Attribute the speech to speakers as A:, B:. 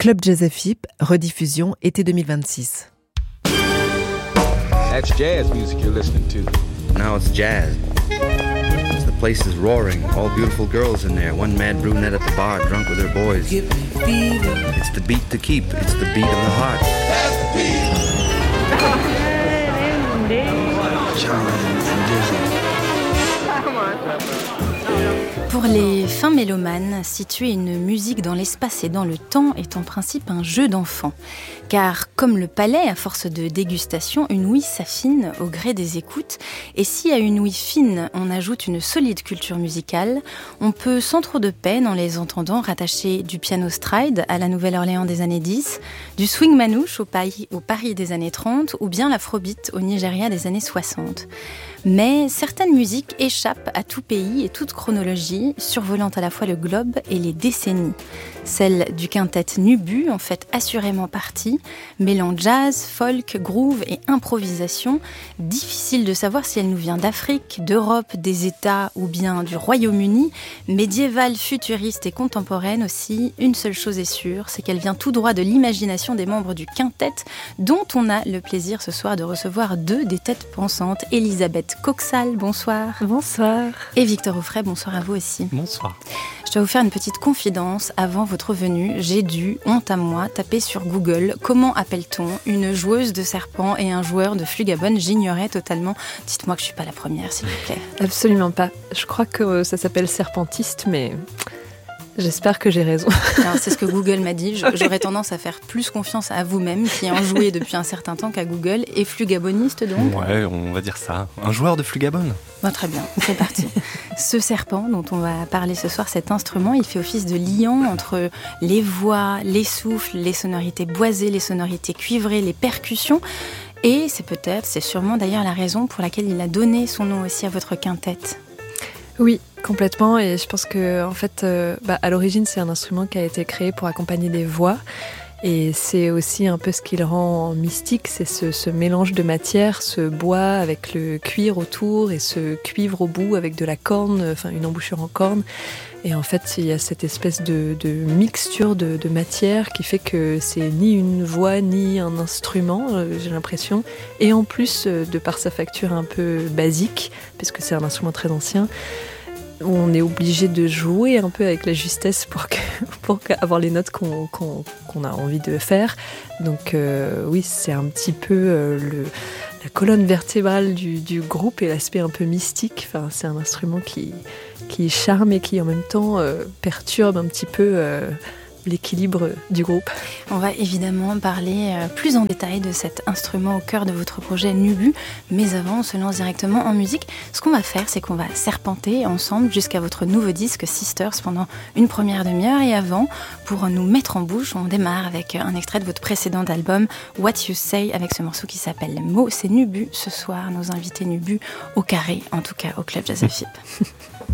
A: Club Jazz FIP, rediffusion été 2026.
B: That's jazz music you're listening to.
C: Now it's jazz. The place is roaring, all beautiful girls in there. One mad brunette at the bar, drunk with her boys. It's the beat to keep. It's the beat of the heart.
B: That's the beat.
D: Pour les fins mélomanes, situer une musique dans l'espace et dans le temps est en principe un jeu d'enfant. Car comme le palais, à force de dégustation, une ouïe s'affine au gré des écoutes. Et si à une ouïe fine, on ajoute une solide culture musicale, on peut sans trop de peine, en les entendant, rattacher du piano stride à la Nouvelle-Orléans des années 10, du swing manouche au Paris des années 30 ou bien l'afrobeat au Nigeria des années 60. Mais certaines musiques échappent à tout pays et toute chronologie, survolant à la fois le globe et les décennies. Celle du quintet Nubu en fait assurément partie, mêlant jazz, folk, groove et improvisation. Difficile de savoir si elle nous vient d'Afrique, d'Europe, des États ou bien du Royaume-Uni. Médiévale, futuriste et contemporaine aussi, une seule chose est sûre, c'est qu'elle vient tout droit de l'imagination des membres du quintet, dont on a le plaisir ce soir de recevoir deux des têtes pensantes. Elisabeth Coxal, bonsoir.
E: Bonsoir.
D: Et Victor Auffray, bonsoir à vous aussi.
E: Bonsoir.
D: Je dois vous faire une petite confidence. Avant votre venue, j'ai dû, honte à moi, taper sur Google comment appelle-t-on une joueuse de serpent et un joueur de flugabone. J'ignorais totalement. Dites-moi que je ne suis pas la première, s'il vous plaît.
E: Absolument pas. Je crois que ça s'appelle serpentiste, mais j'espère que j'ai raison.
D: Alors, c'est ce que Google m'a dit. J'aurais tendance à faire plus confiance à vous-même, qui en jouez depuis un certain temps, qu'à Google. Et flugaboniste, donc ?
F: Ouais, on va dire ça. Un joueur de flugabone.
D: Bon, très bien, c'est parti. Ce serpent dont on va parler ce soir, cet instrument, il fait office de liant entre les voix, les souffles, les sonorités boisées, les sonorités cuivrées, les percussions. Et c'est sûrement d'ailleurs la raison pour laquelle il a donné son nom aussi à votre quintet.
E: Oui, complètement. Et je pense que, en fait, à l'origine, c'est un instrument qui a été créé pour accompagner des voix. Et c'est aussi un peu ce qui le rend mystique, c'est ce mélange de matière, ce bois avec le cuir autour et ce cuivre au bout avec de la corne, enfin une embouchure en corne. Et en fait, il y a cette espèce de mixture de matière qui fait que c'est ni une voix ni un instrument, j'ai l'impression. Et en plus, de par sa facture un peu basique, parce que c'est un instrument très ancien, on est obligé de jouer un peu avec la justesse pour avoir les notes qu'on a envie de faire. Donc oui, c'est un petit peu la colonne vertébrale du groupe et l'aspect un peu mystique. Enfin, c'est un instrument qui charme et qui en même temps perturbe un petit peu l'équilibre du groupe.
D: On va évidemment parler plus en détail de cet instrument au cœur de votre projet Nubu, mais avant on se lance directement en musique. Ce qu'on va faire, c'est qu'on va serpenter ensemble jusqu'à votre nouveau disque Sisters pendant une première demi-heure, et avant, pour nous mettre en bouche, on démarre avec un extrait de votre précédent album What You Say, avec ce morceau qui s'appelle Mo. C'est Nubu ce soir, nos invités Nubu au carré, en tout cas au Club Jazz FIP.